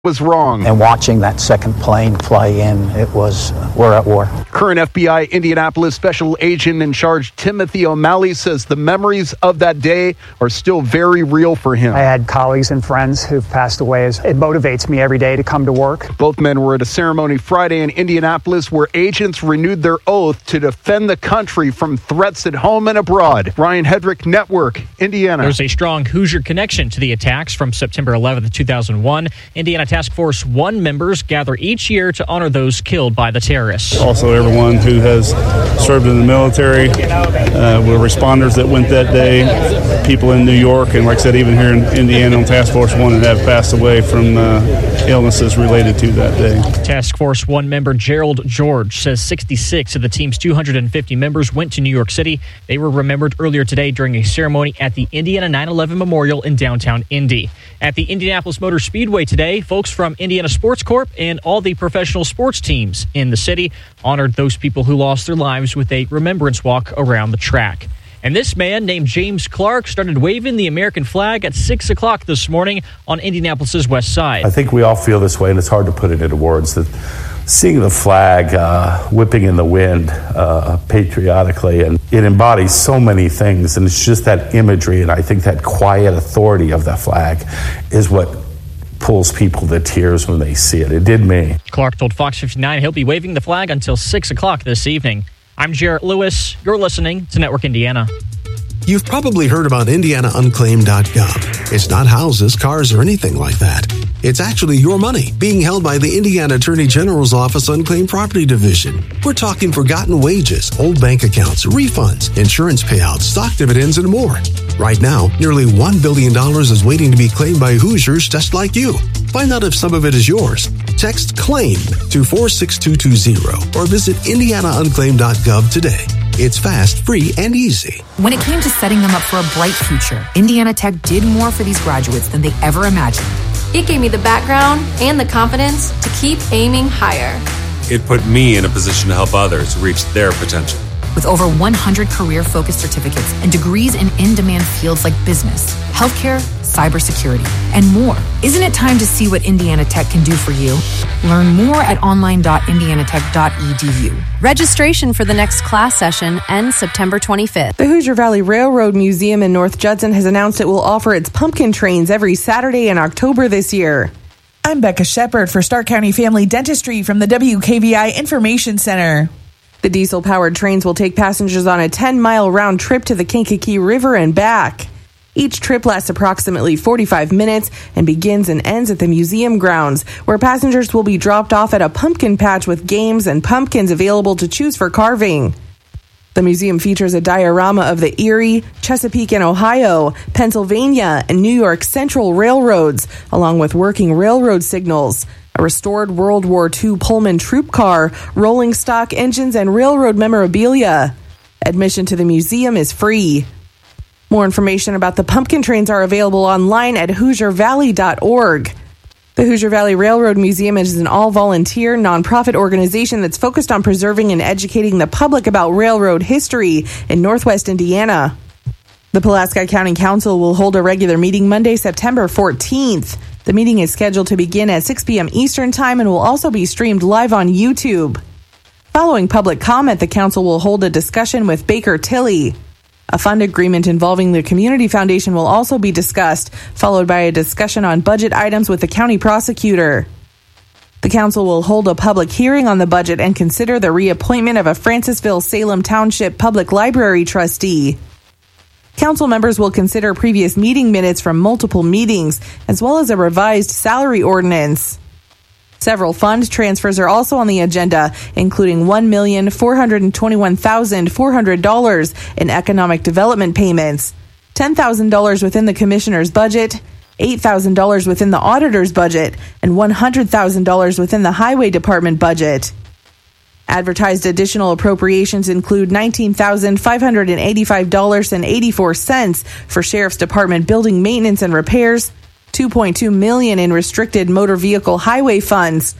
was wrong. And watching that second plane fly in, we're at war. Current FBI Indianapolis Special Agent in Charge Timothy O'Malley says the memories of that day are still very real for him. I had colleagues and friends who've passed away. It motivates me every day to come to work. Both men were at a ceremony Friday in Indianapolis where agents renewed their oath to defend the country from threats at home and abroad. Ryan Hedrick, Network, Indiana. There's a strong Hoosier connection to the attacks from September 11th, 2001. Indiana Task Force 1 members gather each year to honor those killed by the terrorists. Also, everyone who has served in the military, were responders that went that day, people in New York, and like I said, even here in Indiana on Task Force 1 that have passed away from illnesses related to that day. Task Force 1 member Gerald George says 66 of the team's 250 members went to New York City. They were remembered earlier today during a ceremony at the Indiana 9/11 Memorial in downtown Indy. At the Indianapolis Motor Speedway today, folks from Indiana Sports Corp and all the professional sports teams in the city honored those people who lost their lives with a remembrance walk around the track. And this man named James Clark started waving the American flag at 6 o'clock this morning on Indianapolis's west side. I think we all feel this way, and it's hard to put it into words, that seeing the flag whipping in the wind patriotically, and it embodies so many things, and it's just that imagery, and I think that quiet authority of the flag is what pulls people to tears when they see it. It did me. Clark told Fox 59 he'll be waving the flag until 6 o'clock this evening. I'm Jarrett Lewis. You're listening to Network Indiana. You've probably heard about IndianaUnclaimed.gov. It's not houses, cars, or anything like that. It's actually your money being held by the Indiana Attorney General's Office Unclaimed Property Division. We're talking forgotten wages, old bank accounts, refunds, insurance payouts, stock dividends, and more. Right now, nearly $1 billion is waiting to be claimed by Hoosiers just like you. Find out if some of it is yours. Text CLAIM to 46220 or visit IndianaUnclaimed.gov today. It's fast, free, and easy. When it came to setting them up for a bright future, Indiana Tech did more for these graduates than they ever imagined. It gave me the background and the confidence to keep aiming higher. It put me in a position to help others reach their potential. With over 100 career-focused certificates and degrees in in-demand fields like business, healthcare, cybersecurity, and more. Isn't it time to see what Indiana Tech can do for you? Learn more at online.indianatech.edu. Registration for the next class session ends September 25th. The Hoosier Valley Railroad Museum in North Judson has announced it will offer its pumpkin trains every Saturday in October this year. I'm Becca Shepard for Stark County Family Dentistry from the WKVI Information Center. The diesel-powered trains will take passengers on a 10-mile round trip to the Kankakee River and back. Each trip lasts approximately 45 minutes and begins and ends at the museum grounds, where passengers will be dropped off at a pumpkin patch with games and pumpkins available to choose for carving. The museum features a diorama of the Erie, Chesapeake and Ohio, Pennsylvania, and New York Central railroads, along with working railroad signals, a restored World War II Pullman troop car, rolling stock engines, and railroad memorabilia. Admission to the museum is free. More information about the pumpkin trains are available online at HoosierValley.org. The Hoosier Valley Railroad Museum is an all-volunteer, nonprofit organization that's focused on preserving and educating the public about railroad history in Northwest Indiana. The Pulaski County Council will hold a regular meeting Monday, September 14th. The meeting is scheduled to begin at 6 p.m. Eastern Time and will also be streamed live on YouTube. Following public comment, the council will hold a discussion with Baker Tilly. A fund agreement involving the Community Foundation will also be discussed, followed by a discussion on budget items with the county prosecutor. The council will hold a public hearing on the budget and consider the reappointment of a Francisville-Salem Township Public Library trustee. Council members will consider previous meeting minutes from multiple meetings, as well as a revised salary ordinance. Several fund transfers are also on the agenda, including $1,421,400 in economic development payments, $10,000 within the commissioner's budget, $8,000 within the auditor's budget, and $100,000 within the highway department budget. Advertised additional appropriations include $19,585.84 for Sheriff's Department building maintenance and repairs, $2.2 million in restricted motor vehicle highway funds,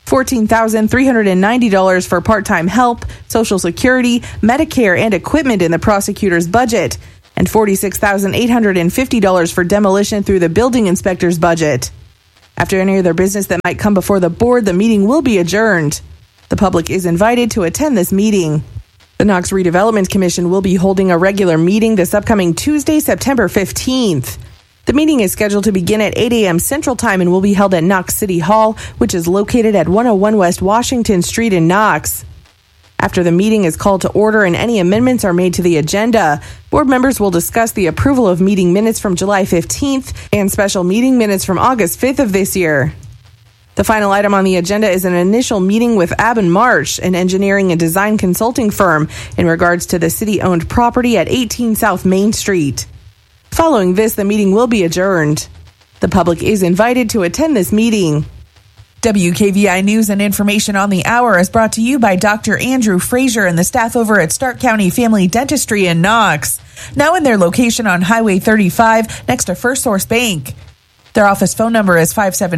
$14,390 for part-time help, Social Security, Medicare, and equipment in the prosecutor's budget, and $46,850 for demolition through the building inspector's budget. After any other business that might come before the board, the meeting will be adjourned. The public is invited to attend this meeting. The Knox Redevelopment Commission will be holding a regular meeting this upcoming Tuesday, September 15th. The meeting is scheduled to begin at 8 a.m. Central Time and will be held at Knox City Hall, which is located at 101 West Washington Street in Knox. After the meeting is called to order and any amendments are made to the agenda, board members will discuss the approval of meeting minutes from July 15th and special meeting minutes from August 5th of this year. The final item on the agenda is an initial meeting with Abin Marsh, an engineering and design consulting firm, in regards to the city-owned property at 18 South Main Street. Following this, the meeting will be adjourned. The public is invited to attend this meeting. WKVI News and information on the hour is brought to you by Dr. Andrew Frazier and the staff over at Stark County Family Dentistry in Knox. Now in their location on Highway 35 next to First Source Bank. Their office phone number is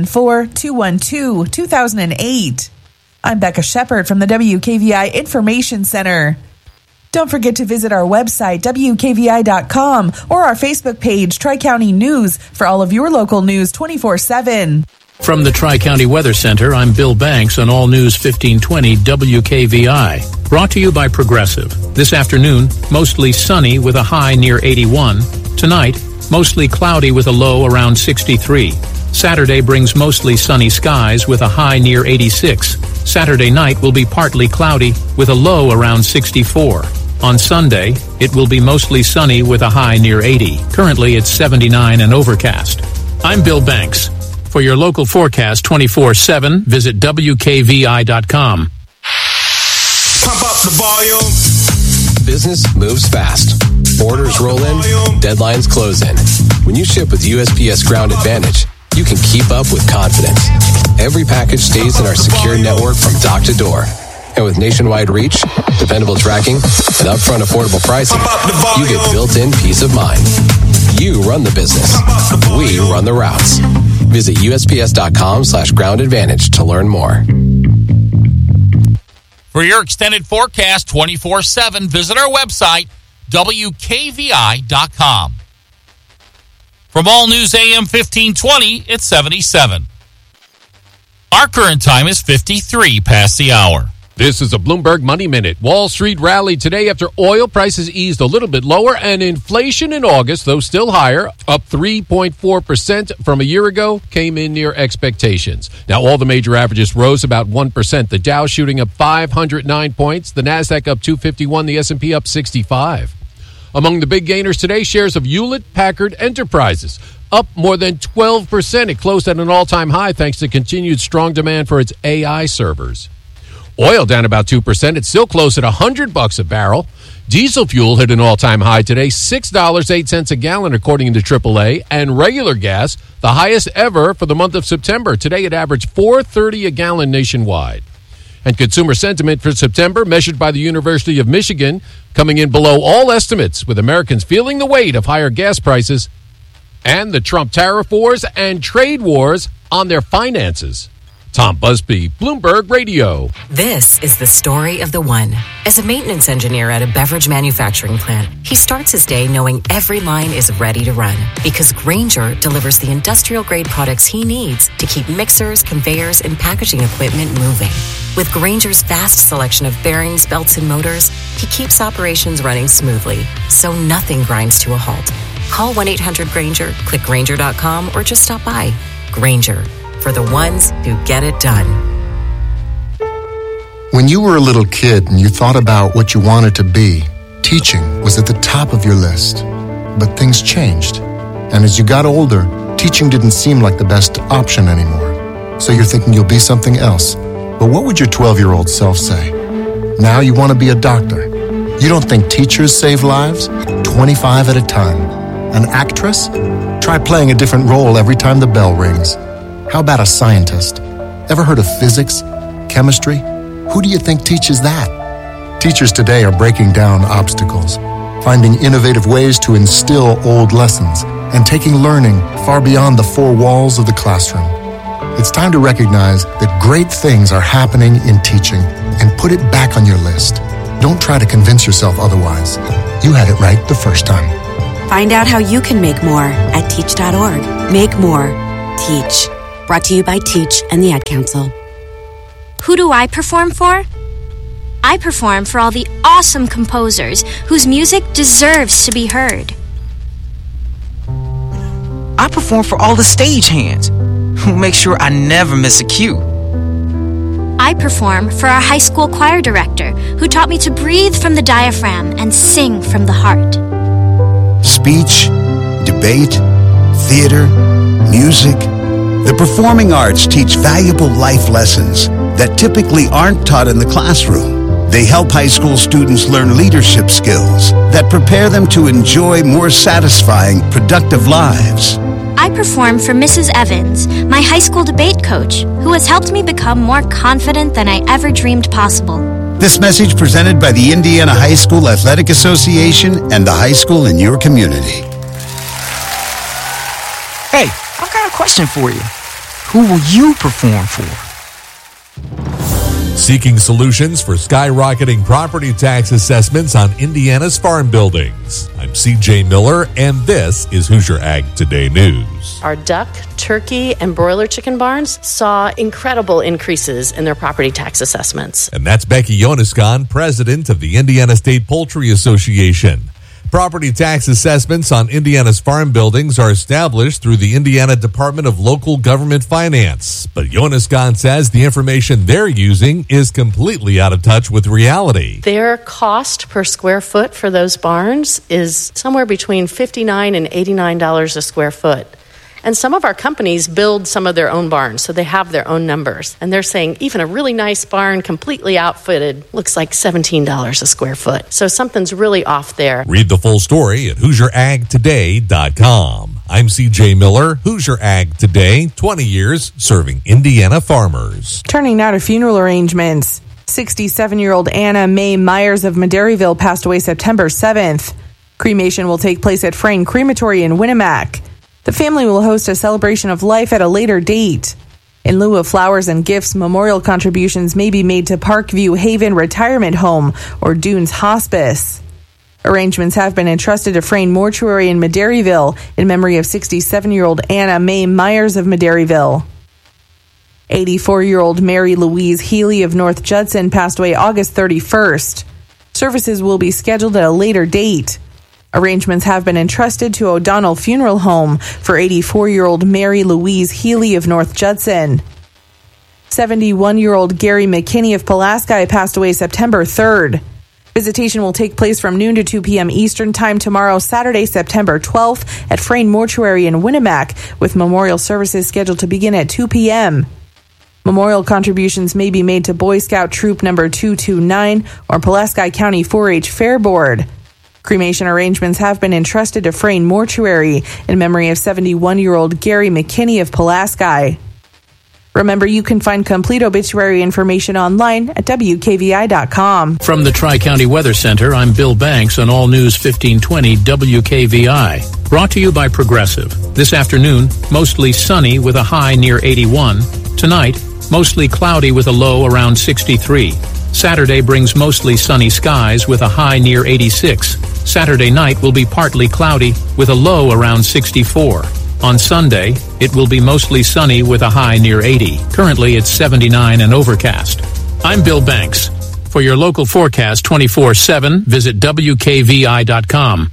574-212-2008. I'm Becca Shepard from the WKVI Information Center. Don't forget to visit our website, WKVI.com, or our Facebook page, Tri-County News, for all of your local news 24/7. From the Tri-County Weather Center, I'm Bill Banks on All News 1520 WKVI. Brought to you by Progressive. This afternoon, mostly sunny with a high near 81. Tonight, mostly cloudy with a low around 63. Saturday brings mostly sunny skies with a high near 86. Saturday night will be partly cloudy with a low around 64. On Sunday, it will be mostly sunny with a high near 80. Currently, it's 79 and overcast. I'm Bill Banks. For your local forecast 24/7, visit WKVI.com. Pump up the volume. Business moves fast. Orders roll in, deadlines close in. When you ship with USPS Ground Advantage, you can keep up with confidence. Every package stays in our secure network from dock to door. And with nationwide reach, dependable tracking, and upfront affordable pricing, you get built-in peace of mind. You run the business. We run the routes. Visit USPS.com/Ground Advantage to learn more. For your extended forecast 24/7, visit our website, WKVI.com. From All News AM 1520, it's 77. Our current time is 53 past the hour. This is a Bloomberg Money Minute. Wall Street rallied today after oil prices eased a little bit lower and inflation in August, though still higher, up 3.4% from a year ago, came in near expectations. Now, all the major averages rose about 1%. The Dow shooting up 509 points, the Nasdaq up 251, the S&P up 65. Among the big gainers today, shares of Hewlett-Packard Enterprises, up more than 12%. It closed at an all-time high thanks to continued strong demand for its AI servers. Oil down about 2%. It's still close at $100 a barrel. Diesel fuel hit an all-time high today, $6.08 a gallon, according to AAA. And regular gas, the highest ever for the month of September. Today it averaged $4.30 a gallon nationwide. And consumer sentiment for September, measured by the University of Michigan, coming in below all estimates, with Americans feeling the weight of higher gas prices and the Trump tariff wars and trade wars on their finances. Tom Busby, Bloomberg Radio. This is the story of the one. As a maintenance engineer at a beverage manufacturing plant, he starts his day knowing every line is ready to run because Grainger delivers the industrial-grade products he needs to keep mixers, conveyors, and packaging equipment moving. With Grainger's vast selection of bearings, belts, and motors, he keeps operations running smoothly, so nothing grinds to a halt. Call 1-800-GRAINGER, click Grainger.com, or just stop by. Grainger, for the ones who get it done. When you were a little kid and you thought about what you wanted to be, teaching was at the top of your list. But things changed. And as you got older, teaching didn't seem like the best option anymore. So you're thinking you'll be something else. But what would your 12-year-old self say? Now you want to be a doctor. You don't think teachers save lives? 25 at a time. An actress? Try playing a different role every time the bell rings. How about a scientist? Ever heard of physics? Chemistry? Who do you think teaches that? Teachers today are breaking down obstacles, finding innovative ways to instill old lessons, and taking learning far beyond the four walls of the classroom. It's time to recognize that great things are happening in teaching and put it back on your list. Don't try to convince yourself otherwise. You had it right the first time. Find out how you can make more at teach.org. Make more. Teach. Brought to you by Teach and the Ad Council. Who do I perform for? I perform for all the awesome composers whose music deserves to be heard. I perform for all the stagehands who make sure I never miss a cue. I perform for our high school choir director who taught me to breathe from the diaphragm and sing from the heart. Speech, debate, theater, music. The performing arts teach valuable life lessons that typically aren't taught in the classroom. They help high school students learn leadership skills that prepare them to enjoy more satisfying, productive lives. I perform for Mrs. Evans, my high school debate coach, who has helped me become more confident than I ever dreamed possible. This message presented by the Indiana High School Athletic Association and the high school in your community. Hey, I've got a question for you. Who will you perform for? Seeking solutions for skyrocketing property tax assessments on Indiana's farm buildings. I'm CJ Miller, and this is Hoosier Ag Today News. Our duck, turkey, and broiler chicken barns saw incredible increases in their property tax assessments. And that's Becky Yoniscon, president of the Indiana State Poultry Association. Property tax assessments on Indiana's farm buildings are established through the Indiana Department of Local Government Finance. But Yoniscon says the information they're using is completely out of touch with reality. Their cost per square foot for those barns is somewhere between $59 and $89 a square foot. And some of our companies build some of their own barns, so they have their own numbers. And they're saying even a really nice barn, completely outfitted, looks like $17 a square foot. So something's really off there. Read the full story at HoosierAgToday.com. I'm CJ Miller, Hoosier Ag Today, 20 years serving Indiana farmers. Turning now to funeral arrangements. 67-year-old Anna Mae Myers of Madairyville passed away September 7th. Cremation will take place at Frayne Crematory in Winnemac. The family will host a celebration of life at a later date. In lieu of flowers and gifts, memorial contributions may be made to Parkview Haven Retirement Home or Dunes Hospice. Arrangements have been entrusted to Frayne Mortuary in Madairyville in memory of 67-year-old Anna Mae Myers of Madairyville. 84-year-old Mary Louise Healy of North Judson passed away August 31st. Services will be scheduled at a later date. Arrangements have been entrusted to O'Donnell Funeral Home for 84-year-old Mary Louise Healy of North Judson. 71-year-old Gary McKinney of Pulaski passed away September 3rd. Visitation will take place from noon to 2 p.m. Eastern Time tomorrow, Saturday, September 12th at Frayne Mortuary in Winnemac, with memorial services scheduled to begin at 2 p.m. Memorial contributions may be made to Boy Scout Troop Number 229 or Pulaski County 4-H Fair Board. Cremation arrangements have been entrusted to Frayne Mortuary in memory of 71-year-old Gary McKinney of Pulaski. Remember, you can find complete obituary information online at WKVI.com. From the Tri-County Weather Center, I'm Bill Banks on All News 1520 WKVI. Brought to you by Progressive. This afternoon, mostly sunny with a high near 81. Tonight, mostly cloudy with a low around 63. Saturday brings mostly sunny skies with a high near 86. Saturday night will be partly cloudy with a low around 64. On Sunday, it will be mostly sunny with a high near 80. Currently, it's 79 and overcast. I'm Bill Banks. For your local forecast 24/7, visit WKVI.com.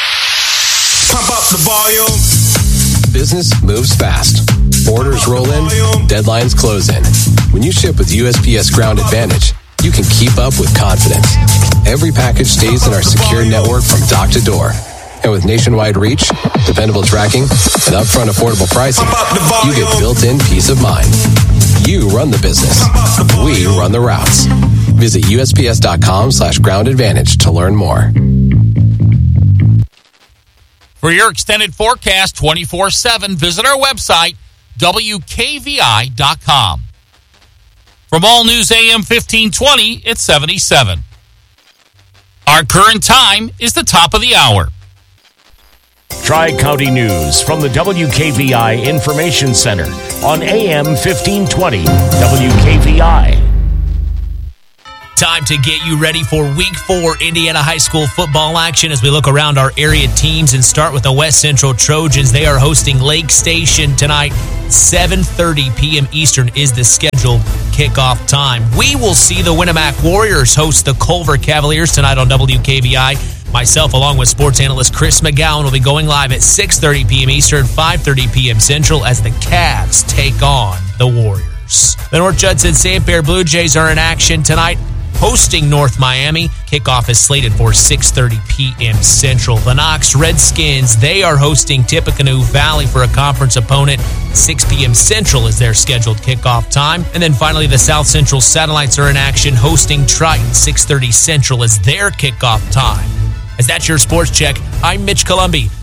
Pump up the volume. Business moves fast. Orders roll in, deadlines close in. When you ship with USPS Ground Advantage, you can keep up with confidence. Every package stays in our secure network from dock to door. And with nationwide reach, dependable tracking, and upfront affordable pricing, you get built-in peace of mind. You run the business. We run the routes. Visit USPS.com/Ground Advantage to learn more. For your extended forecast 24/7, visit our website, WKVI.com. From All News AM 1520, it's 77. Our current time is the top of the hour. Tri-County News from the WKVI Information Center on AM 1520 WKVI. Time to get you ready for Week 4 Indiana High School football action as we look around our area teams and start with the West Central Trojans. They are hosting Lake Station tonight. 7:30 p.m. Eastern is the scheduled kickoff time. We will see the Winamac Warriors host the Culver Cavaliers tonight on WKVI. Myself, along with sports analyst Chris McGowan, will be going live at 6:30 p.m. Eastern, 5:30 p.m. Central as the Cavs take on the Warriors. The North Judson St. Pierre Blue Jays are in action tonight, hosting North Miami. Kickoff is slated for 6:30 p.m. Central. The Knox Redskins, they are hosting Tippecanoe Valley for a conference opponent. 6 p.m. Central is their scheduled kickoff time. And then finally, the South Central Satellites are in action, hosting Triton. 6:30 Central is their kickoff time. As that's your Sports Check, I'm Mitch Columbi.